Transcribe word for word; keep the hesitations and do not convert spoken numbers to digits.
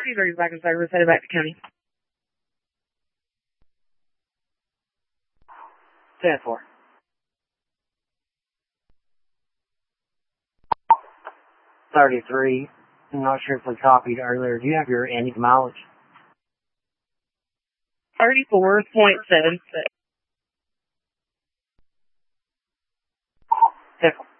thirty-three back in service, headed back to county. ten four. thirty-three. I'm not sure if we copied earlier. Do you have your ending mileage? thirty-four point seven six. ten four.